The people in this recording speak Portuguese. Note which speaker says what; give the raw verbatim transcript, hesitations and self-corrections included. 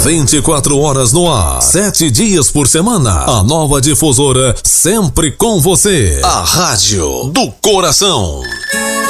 Speaker 1: vinte e quatro horas no ar, sete dias por semana. A nova difusora sempre com você. A Rádio do Coração.